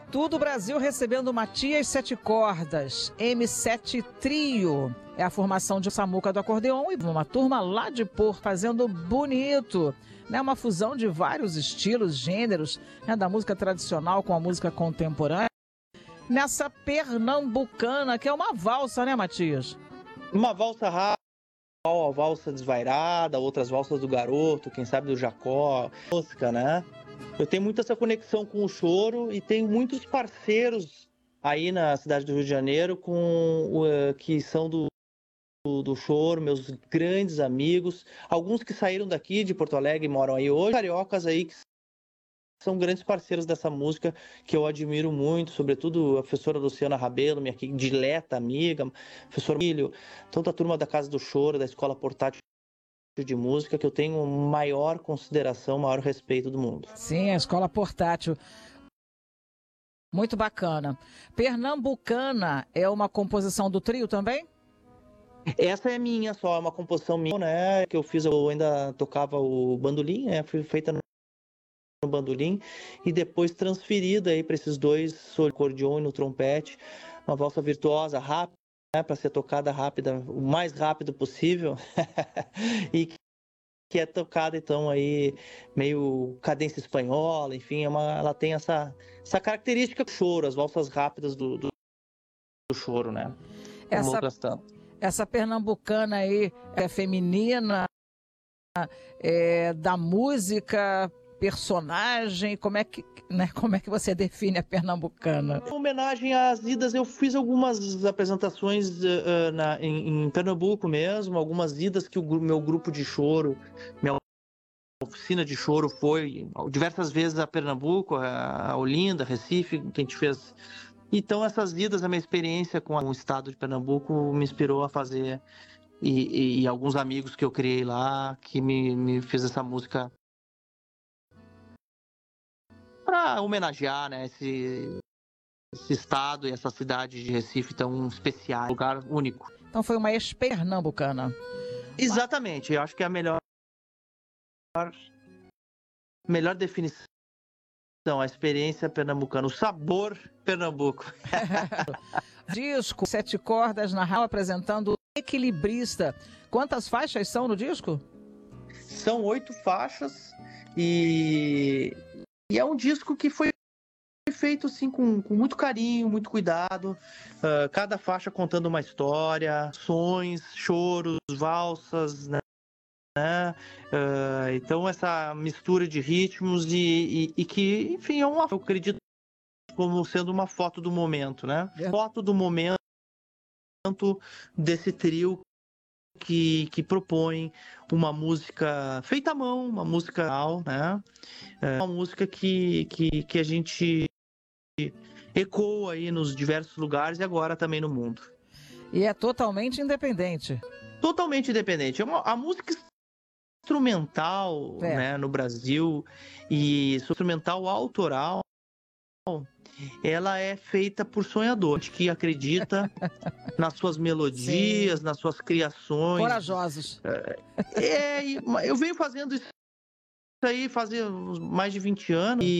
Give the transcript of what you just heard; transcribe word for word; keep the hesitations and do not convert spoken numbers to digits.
Tudo o Brasil recebendo Matias Sete Cordas, M sete Trio. É a formação de Samuca do acordeon e uma turma lá de Porto fazendo bonito. Né? Uma fusão de vários estilos, gêneros, né? Da música tradicional com a música contemporânea. Nessa pernambucana, que é uma valsa, né, Matias? Uma valsa rápida, a valsa desvairada, outras valsas do Garoto, quem sabe do Jacó, música, né? Eu tenho muito essa conexão com o choro e tenho muitos parceiros aí na cidade do Rio de Janeiro com, uh, que são do, do, do choro, meus grandes amigos, alguns que saíram daqui de Porto Alegre e moram aí hoje, cariocas aí que são grandes parceiros dessa música que eu admiro muito, sobretudo a professora Luciana Rabelo, minha dileta amiga, professor Milho, toda a turma da Casa do Choro, da Escola Portátil de Música, que eu tenho maior consideração, maior respeito do mundo. Sim, a Escola Portátil. Muito bacana. Pernambucana é uma composição do trio também? Essa é minha só, é uma composição minha, né? Que eu fiz, eu ainda tocava o bandolim, né? Foi feita no no bandolim e depois transferida aí para esses dois, no acordeon e no trompete, uma valsa virtuosa, rápida, né, para ser tocada rápida, o mais rápido possível e que é tocada então aí meio cadência espanhola, enfim, é uma, ela tem essa, essa característica do choro, as valsas rápidas do, do, do choro, né? Essa, essa pernambucana aí é feminina, é da música, personagem, como é que, né, como é que você define a pernambucana? Em homenagem às idas, eu fiz algumas apresentações uh, na, em, em Pernambuco mesmo, algumas idas que o meu grupo de choro, minha oficina de choro foi diversas vezes a Pernambuco, a Olinda, Recife, que a gente fez. Então essas idas, a minha experiência com o estado de Pernambuco me inspirou a fazer, e, e, e alguns amigos que eu criei lá, que me, me fez essa música para homenagear, né, esse, esse estado e essa cidade de Recife tão especial, lugar único. Então foi uma ex-pernambucana. Exatamente, eu acho que é a melhor, melhor definição, a experiência pernambucana, o sabor Pernambuco. Disco Sete Cordas na Real apresentando Equilibrista. Quantas faixas são no disco? São oito faixas e... E é um disco que foi feito assim, com, com muito carinho, muito cuidado. Uh, cada faixa contando uma história, sons, choros, valsas, né? Uh, então essa mistura de ritmos e, e, e que, enfim, é uma, eu acredito como sendo uma foto do momento, né? É. Foto do momento desse trio Que, que propõe uma música feita à mão, uma música real, né? É uma música que, que, que a gente ecoa aí nos diversos lugares e agora também no mundo. E é totalmente independente. Totalmente independente. É uma, a música instrumental, é. né, no Brasil, e instrumental autoral, ela é feita por sonhadores que acredita nas suas melodias, Sim. nas suas criações. Corajosos. É, eu venho fazendo isso aí fazia mais de vinte anos e